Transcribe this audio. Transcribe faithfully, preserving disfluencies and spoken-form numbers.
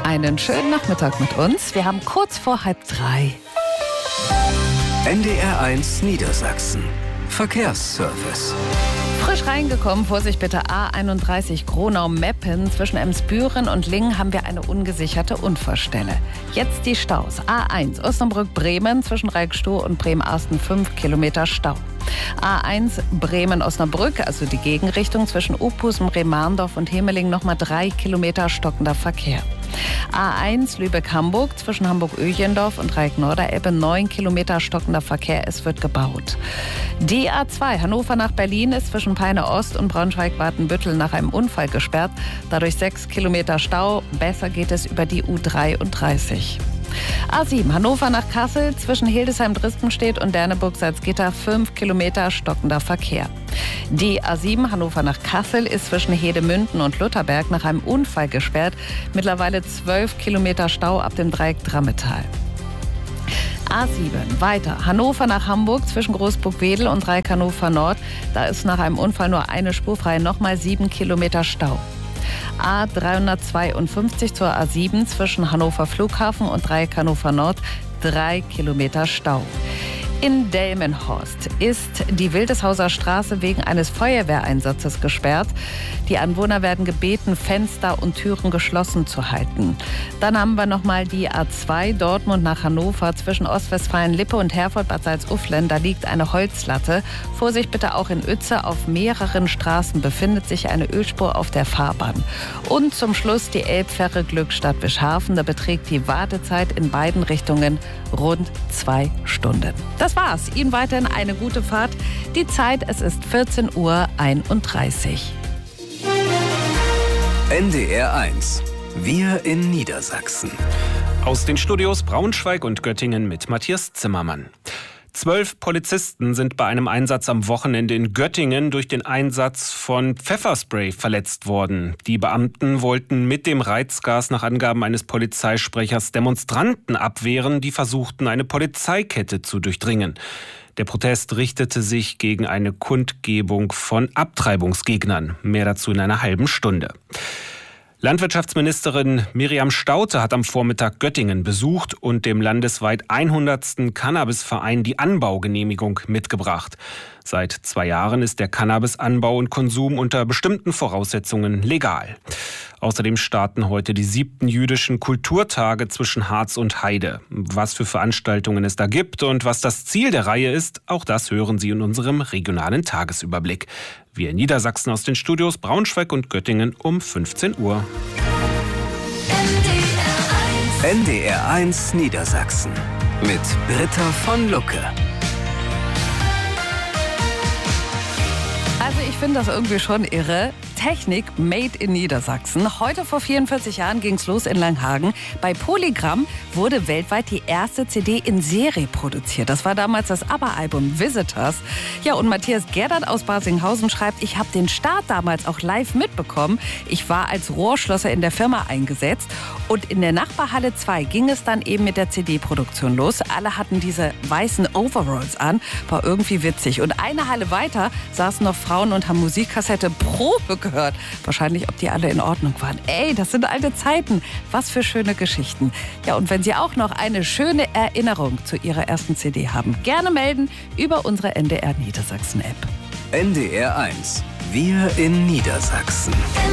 einen schönen Nachmittag mit uns. Wir haben kurz vor halb drei. N D R eins Niedersachsen. Verkehrsservice. Frisch reingekommen, Vorsicht bitte, A einunddreißig Gronau-Meppen. Zwischen Emsbüren und Lingen haben wir eine ungesicherte Unfallstelle. Jetzt die Staus. A eins Osnabrück-Bremen zwischen Reikstow und Bremen-Arsten fünf Kilometer Stau. A eins Bremen-Osnabrück, also die Gegenrichtung zwischen Uphusen, Remaarndorf und Hemeling, nochmal drei Kilometer stockender Verkehr. A eins Lübeck-Hamburg zwischen Hamburg-Öjendorf und Reik-Norderelbe neun Kilometer stockender Verkehr, es wird gebaut. Die A zwei Hannover nach Berlin ist zwischen Peine Ost und Braunschweig-Watenbüttel nach einem Unfall gesperrt, dadurch sechs Kilometer Stau, besser geht es über die U dreiunddreißig. A sieben Hannover nach Kassel zwischen Hildesheim-Drispenstedt und Derneburg-Salzgitter fünf Kilometer stockender Verkehr. Die A sieben Hannover nach Kassel ist zwischen Hedemünden und Lutherberg nach einem Unfall gesperrt. Mittlerweile zwölf Kilometer Stau ab dem Dreieck Drammetal. A sieben weiter Hannover nach Hamburg zwischen Großburg-Wedel und Dreieck Hannover Nord. Da ist nach einem Unfall nur eine Spur frei, nochmal sieben Kilometer Stau. A dreihundertzweiundfünfzig zur A sieben zwischen Hannover Flughafen und Dreieck Hannover Nord, drei Kilometer Stau. In Delmenhorst ist die Wildeshauser Straße wegen eines Feuerwehreinsatzes gesperrt. Die Anwohner werden gebeten, Fenster und Türen geschlossen zu halten. Dann haben wir nochmal die A zwei Dortmund nach Hannover zwischen Ostwestfalen-Lippe und Herford-Bad Salzuflen. Da liegt eine Holzlatte. Vorsicht bitte auch in Uetze. Auf mehreren Straßen befindet sich eine Ölspur auf der Fahrbahn. Und zum Schluss die Elbfähre Glückstadt-Wischhafen. Da beträgt die Wartezeit in beiden Richtungen rund zwei Stunden. Das war's. Ihnen weiterhin eine gute Fahrt. Die Zeit, es ist vierzehn Uhr einunddreißig. N D R eins. Wir in Niedersachsen. Aus den Studios Braunschweig und Göttingen mit Matthias Zimmermann. Zwölf Polizisten sind bei einem Einsatz am Wochenende in Göttingen durch den Einsatz von Pfefferspray verletzt worden. Die Beamten wollten mit dem Reizgas nach Angaben eines Polizeisprechers Demonstranten abwehren, die versuchten, eine Polizeikette zu durchdringen. Der Protest richtete sich gegen eine Kundgebung von Abtreibungsgegnern. Mehr dazu in einer halben Stunde. Landwirtschaftsministerin Miriam Staudte hat am Vormittag Göttingen besucht und dem landesweit hundertsten Cannabisverein die Anbaugenehmigung mitgebracht. Seit zwei Jahren ist der Cannabisanbau und Konsum unter bestimmten Voraussetzungen legal. Außerdem starten heute die siebten jüdischen Kulturtage zwischen Harz und Heide. Was für Veranstaltungen es da gibt und was das Ziel der Reihe ist, auch das hören Sie in unserem regionalen Tagesüberblick. Wir in Niedersachsen aus den Studios Braunschweig und Göttingen um fünfzehn Uhr. N D R eins Niedersachsen mit Britta von Lucke. Also ich finde das irgendwie schon irre. Technik made in Niedersachsen. Heute vor vierundvierzig Jahren ging es los in Langhagen. Bei Polygram wurde weltweit die erste C D in Serie produziert. Das war damals das ABBA-Album Visitors. Ja, und Matthias Gerdert aus Barsinghausen schreibt, ich habe den Start damals auch live mitbekommen. Ich war als Rohrschlosser in der Firma eingesetzt. Und in der Nachbarhalle zwei ging es dann eben mit der C D-Produktion los. Alle hatten diese weißen Overalls an. War irgendwie witzig. Und eine Halle weiter saßen noch Frauen und haben Musikkassette Probe gehört. Wahrscheinlich, ob die alle in Ordnung waren. Ey, das sind alte Zeiten. Was für schöne Geschichten. Ja, und wenn Sie auch noch eine schöne Erinnerung zu Ihrer ersten C D haben, gerne melden über unsere N D R Niedersachsen-App. N D R eins. Wir in Niedersachsen.